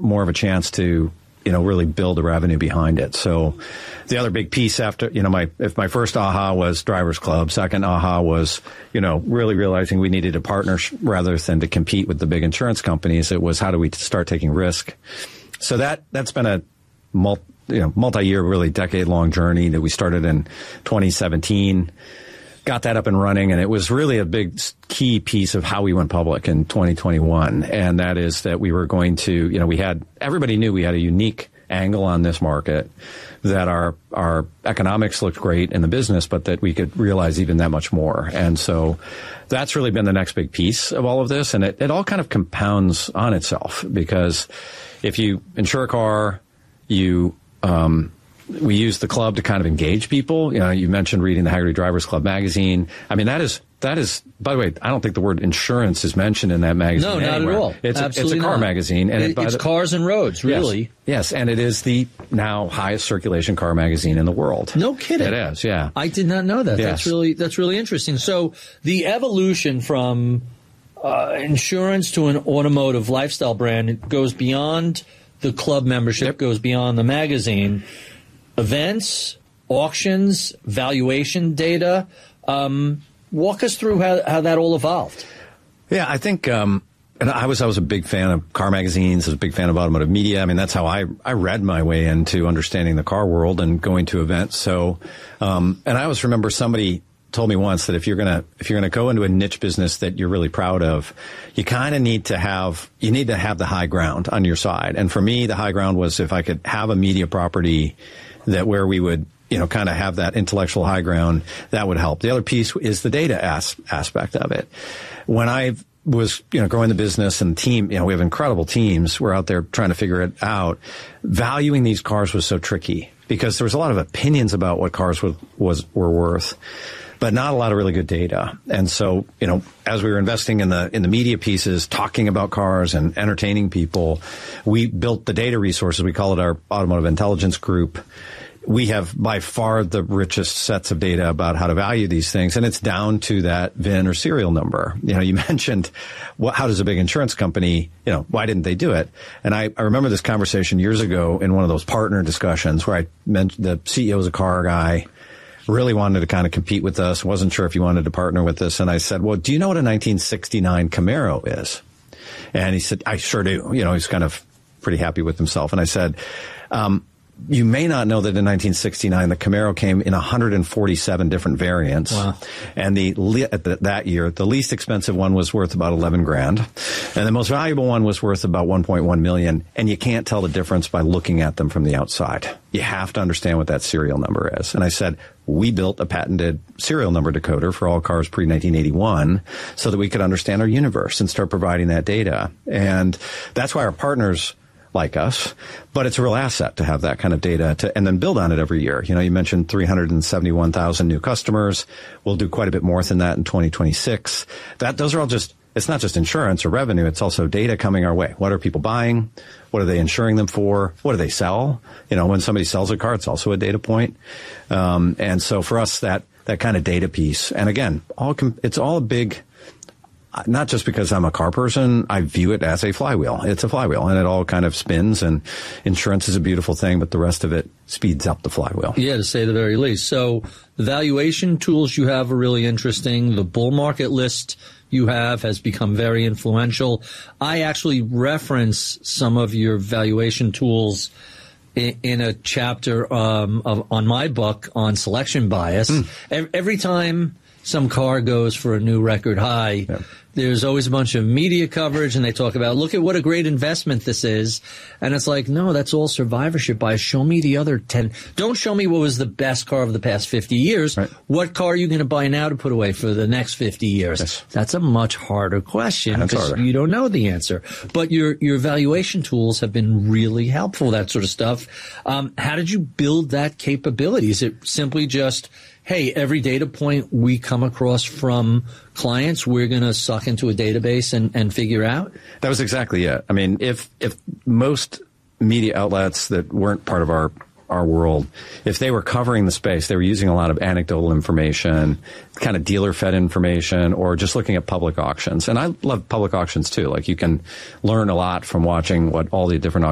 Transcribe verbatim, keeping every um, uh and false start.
more of a chance to, you know, really build the revenue behind it. So the other big piece after, you know, my, if my first aha was Drivers Club, second aha was, you know, really realizing we needed a partner rather than to compete with the big insurance companies. It was how do we start taking risk? So that, that's been a multi, you know, multi-year, really decade-long journey that we started in twenty seventeen. Got that up and running, and it was really a big key piece of how we went public in twenty twenty-one. And that is that we were going to, you know, we had, everybody knew we had a unique angle on this market, that our, our economics looked great in the business, but that we could realize even that much more. And so that's really been the next big piece of all of this. And it, it all kind of compounds on itself, because if you insure a car, you, um, we use the club to kind of engage people. You know, you mentioned reading the Hagerty Drivers Club magazine. I mean, that is, that is, by the way, I don't think the word insurance is mentioned in that magazine. No, not anywhere. at all. It's, Absolutely a, it's a car not. magazine. And it, it, by it's the, cars and roads, really. Yes, yes, and it is the now highest circulation car magazine in the world. No kidding. It is, yeah. I did not know that. Yes. That's really, that's really interesting. So the evolution from uh, insurance to an automotive lifestyle brand, it goes beyond the club membership, Yep. goes beyond the magazine. Events, auctions, valuation data. Um, walk us through how, how that all evolved. Yeah, I think, um, and I was, I was a big fan of car magazines. I was a big fan of automotive media. I mean, that's how I, I read my way into understanding the car world and going to events. So, um, and I always remember somebody told me once that if you're gonna, if you're gonna go into a niche business that you're really proud of, you kind of need to have, you need to have the high ground on your side. And for me, the high ground was if I could have a media property that where we would, you know, kind of have that intellectual high ground, that would help. The other piece is the data as- aspect of it. When I was, you know, growing the business and team, you know, we have incredible teams. We're out there trying to figure it out. Valuing these cars was so tricky because there was a lot of opinions about what cars was, was were worth, but not a lot of really good data. And so, you know, as we were investing in the in the media pieces, talking about cars and entertaining people, we built the data resources. We call it our Automotive Intelligence Group. We have by far the richest sets of data about how to value these things, and it's down to that V I N or serial number. You know, you mentioned what, how does a big insurance company, you know, why didn't they do it? And I, I remember this conversation years ago in one of those partner discussions where I mentioned the C E O was a car guy, really wanted to kind of compete with us, wasn't sure if he wanted to partner with us. And I said, well, do you know what a nineteen sixty-nine Camaro is? And he said, I sure do. You know, he's kind of pretty happy with himself. And I said, um, you may not know that in nineteen sixty-nine, the Camaro came in one hundred forty-seven different variants. Wow. And the, at the, that year, the least expensive one was worth about eleven grand. And the most valuable one was worth about one point one million. And you can't tell the difference by looking at them from the outside. You have to understand what that serial number is. And I said, we built a patented serial number decoder for all cars pre nineteen eighty-one so that we could understand our universe and start providing that data. And that's why our partners like us, but it's a real asset to have that kind of data to, and then build on it every year. You know, you mentioned three hundred seventy-one thousand new customers. We'll do quite a bit more than that in twenty twenty-six. That, those are all just, it's not just insurance or revenue. It's also data coming our way. What are people buying? What are they insuring them for? What do they sell? You know, when somebody sells a car, it's also a data point. Um, and so for us, that, that kind of data piece, and again, all, com- it's all a big, not just because I'm a car person, I view it as a flywheel. It's a flywheel, and it all kind of spins, and insurance is a beautiful thing, but the rest of it speeds up the flywheel. Yeah, to say the very least. So the valuation tools you have are really interesting. The bull market list you have has become very influential. I actually reference some of your valuation tools in, in a chapter um, of, on my book on selection bias. Mm. Every time some car goes for a new record high, yeah, there's always a bunch of media coverage, and they talk about, look at what a great investment this is. And it's like, no, that's all survivorship bias. Show me the other ten. Don't show me what was the best car of the past fifty years. Right. What car are you going to buy now to put away for the next fifty years? Yes. That's a much harder question because you don't know the answer. But your, your valuation tools have been really helpful, that sort of stuff. Um, how did you build that capability? Is it simply just, hey, every data point we come across from clients, we're going to suck into a database and, and figure out? That was exactly it. I mean, if if most media outlets that weren't part of our our world, if they were covering the space, they were using a lot of anecdotal information, kind of dealer-fed information, or just looking at public auctions. And I love public auctions, too. Like, you can learn a lot from watching what all the different